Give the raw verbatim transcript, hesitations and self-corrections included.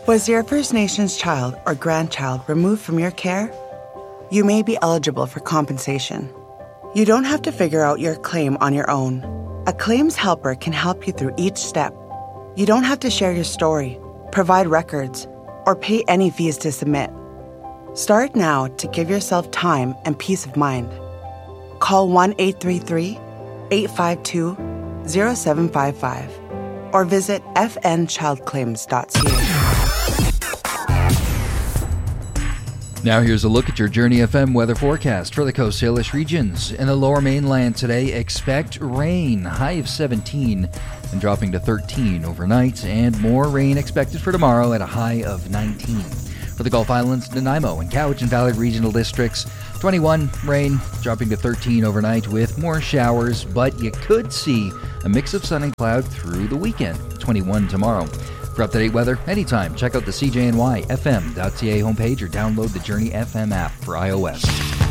Was your First Nations child or grandchild removed from your care? You may be eligible for compensation. You don't have to figure out your claim on your own. A claims helper can help you through each step. You don't have to share your story, provide records, or pay any fees to submit. Start now to give yourself time and peace of mind. Call one eight three three, eight five two, zero seven five five or visit f n child claims dot c a. Now here's a look at your Journey F M weather forecast for the Coast Salish regions. In the lower mainland today, expect rain, high of seventeen and dropping to thirteen overnight, and more rain expected for tomorrow at a high of nineteen. For the Gulf Islands, Nanaimo and Cowichan Valley regional districts, twenty-one, rain, dropping to thirteen overnight with more showers, but you could see a mix of sun and cloud through the weekend, twenty-one tomorrow. For up-to-date weather, anytime, check out the C J N Y F M dot C A homepage or download the Journey F M app for iOS.